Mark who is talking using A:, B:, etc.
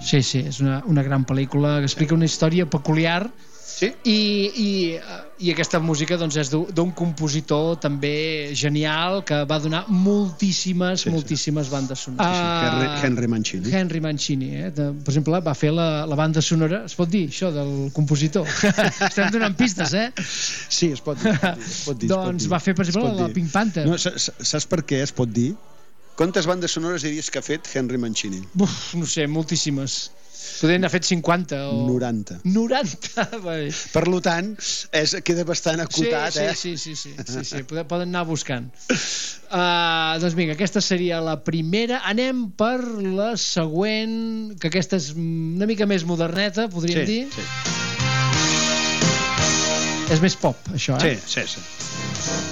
A: Sí, és una gran pel·lícula que explica una història peculiar.
B: Sí?
A: I aquesta música doncs, és d'un compositor també genial que va donar moltíssimes bandes sonores.
B: Henry Mancini.
A: Henry Mancini, per exemple, va fer la banda sonora, es pot dir això del compositor? Estem donant pistes,
B: Sí, es pot dir.
A: Doncs va fer, per exemple, la Pink Panther.
B: No, saps per què es pot dir? Quantes bandes sonores diries que ha fet Henry Mancini?
A: No sé, moltíssimes. Podrien haver fet 50 o...
B: 90.
A: 90?
B: Per tant, queda bastant acotat,
A: Sí, poden anar buscant. Doncs vinga, aquesta seria la primera. Anem per la següent, que aquesta és una mica més moderneta, podríem dir.
B: Sí.
A: És més pop, això,
B: Sí.